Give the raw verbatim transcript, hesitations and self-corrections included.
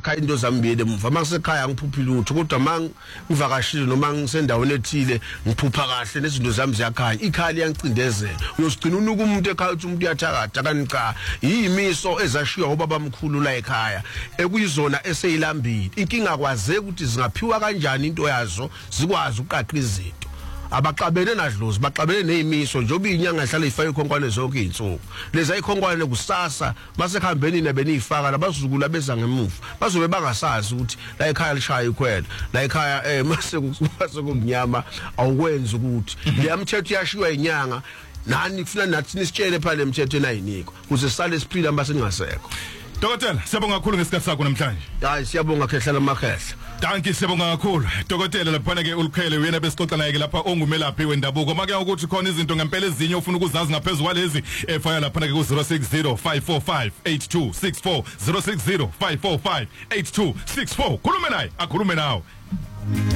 ekhaya into zambili emva makusekhaya ngiphupha lutho kodwa mang ngivakashile noma ngisendaweni ethile ngiphupha kahle nezinto zami ziyakhanya ikhaya liyancindezela uyosigcina unuka umuntu ekhaya uthi umuntu uyathakatha kanti cha yimiso ezashiya ubaba mkhulu la ekhaya ekuyizona eseyilambile inkinga kwazeke ukuthi zingaphiwa kanjani into yazo zikwazi uqaqa izinto abaqabene nadlozi baqabene nezimiso njengoba inyanga ihlala ifaka ikhonkwane zonke izinsuku leza ikhonkwane kusasa masekuhambeni nebenifaka labazukulu abeza ngemuva bazobe bangasazi ukuthi la ekhaya lishaya ikhwela la ekhaya eh mase kumnyama awukwenza ukuthi leyamthetho yashiwa inyanga nani kufuna nathi nisitshele phale emthetho enayinikho kuze sale siphila mase ningasekho. Dokotela siyabonga kakhulu ngesikhathi sakho namhlanje. Hayi siyabonga khehla lamakhehla. Danki siyabonga kakhulu. Dokotela laphana ke ulikhele uyena besixoxa naye ke lapha ongumelaphi wendabuko make ukuthi khona izinto ngempela ezinye ufuna ukuzazi ngaphezulu kwalezi efaya laphana ke ku zero six zero five four five eight two six four zero six zero five four five eight two six four khulume naye akhulume nawe.